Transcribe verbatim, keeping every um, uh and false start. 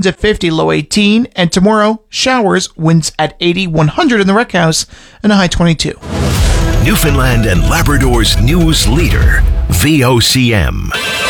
at fifty, low eighteen. And tomorrow, showers, winds at eighty, one hundred in the Rec House, and a high twenty-two. Newfoundland and Labrador's news leader, V O C M.